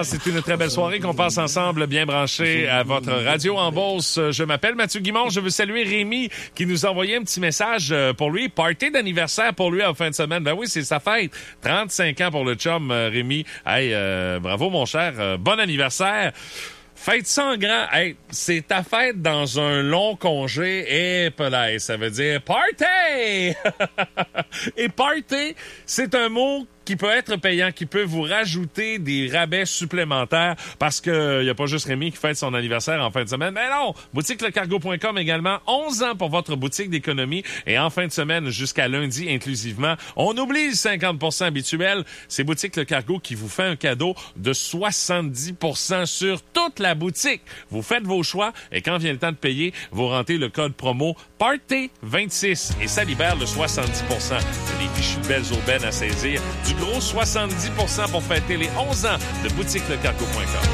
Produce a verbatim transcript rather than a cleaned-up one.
Ah, c'est une très belle soirée qu'on passe ensemble, bien branché à votre radio en Beauce. Je m'appelle Mathieu Guimond. Je veux saluer Rémi qui nous a envoyé un petit message pour lui. Party d'anniversaire pour lui en fin de semaine. Ben oui, c'est sa fête. trente-cinq ans pour le chum, Rémi. Hey, euh, bravo mon cher. Euh, bon anniversaire. Fête sans grand. Hey, c'est ta fête dans un long congé. Et hey, ça veut dire party! Et party, c'est un mot qui peut être payant, qui peut vous rajouter des rabais supplémentaires parce que il y a pas juste Rémi qui fête son anniversaire en fin de semaine. Mais non! Boutique le cargo point com également. onze ans pour votre boutique d'économie et en fin de semaine jusqu'à lundi inclusivement. On oublie le cinquante pour cent habituel. C'est Boutique Le Cargo qui vous fait un cadeau de soixante-dix pour cent sur toute la boutique. Vous faites vos choix et quand vient le temps de payer, vous rentrez le code promo Party vingt-six et ça libère le soixante-dix pour cent. C'est des fichues belles aubaines à saisir. Du gros soixante-dix pour cent pour fêter les onze ans de Boutique Le Cargo point com.